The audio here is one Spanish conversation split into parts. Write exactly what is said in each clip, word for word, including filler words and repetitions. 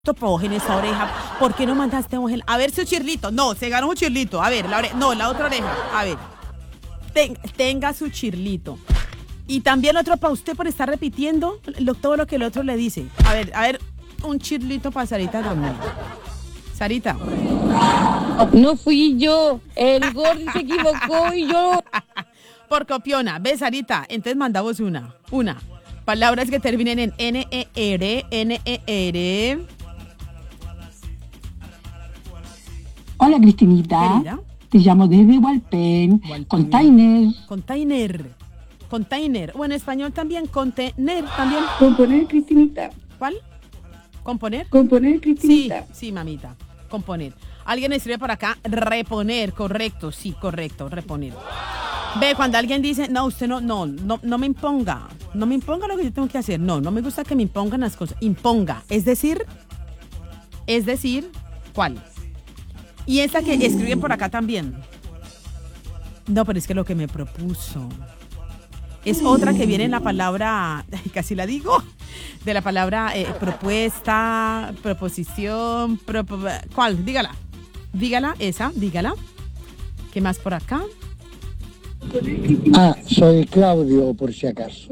topo en esa oreja. ¿Por qué no mandaste un gel? A ver su chirlito. No, se ganó un chirlito. A ver, la oreja. No, la otra oreja. A ver. Ten, tenga su chirlito. Y también otro para usted por estar repitiendo lo, todo lo que el otro le dice. A ver, a ver, un chirlito para Sarita también. Sarita. No fui yo. El Gordy se equivocó y yo. Por copiona. ¿Ves, Sarita? Entonces mandamos una. Una. Palabras que terminen en N E R, N E R. Hola, Cristinita. Querida. Te llamo desde Hualpén. Hualpén. Container. Container. Container. O en español también, contener también. Componer, Cristinita. ¿Cuál? ¿Componer? Componer, Sí, Cristinita. sí, mamita. Componer. Alguien escribe por acá, reponer, correcto, sí, correcto, reponer. Ve, cuando alguien dice, no, usted no, no, no, no me imponga, no me imponga lo que yo tengo que hacer, no, no me gusta que me impongan las cosas, imponga, es decir, es decir, ¿cuál? Y esa que escriben por acá también. No, pero es que lo que me propuso es otra que viene en la palabra, casi la digo, de la palabra eh, propuesta, proposición, propo, ¿cuál? Dígala, dígala, esa, dígala. ¿Qué más por acá? Ah, soy Claudio, por si acaso.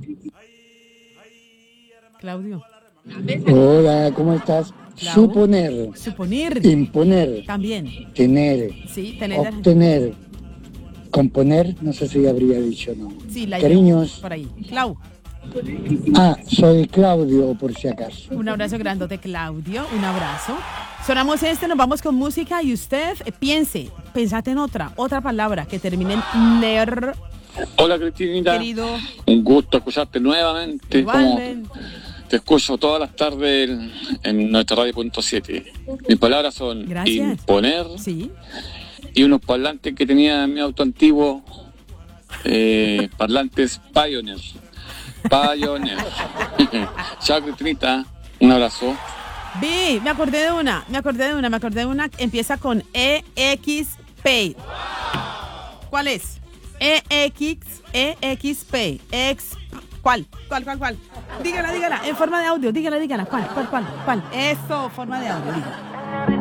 Claudio. Hola, ¿cómo estás? Clau. Suponer, Suponer. imponer, También. tener, Sí, tener. obtener, componer, no sé si habría dicho no. Sí, la Cariños. llevo por ahí. Clau. Ah, soy Claudio, por si acaso. Un abrazo grandote, Claudio. Un abrazo. Sonamos este, nos vamos con música y usted eh, piense, pensate en otra, otra palabra que termine en ner, Hola Cristinita, querido. un gusto escucharte nuevamente. Igualmente. Como te escucho todas las tardes en, en nuestra radio punto siete. Mis palabras son Gracias. imponer Sí. y unos parlantes que tenía en mi auto antiguo, eh, parlantes Pioneer. Pioneer. Chao Cristinita, un abrazo. Vi, me acordé de una, me acordé de una, me acordé de una que empieza con E X P. ¿Cuál es? E X, E X P. Ex, ¿cuál? ¿Cuál, cuál, cuál? Dígala, dígala, en forma de audio, dígala, dígala. ¿Cuál, cuál, cuál, cuál? Eso, forma de audio, dígala.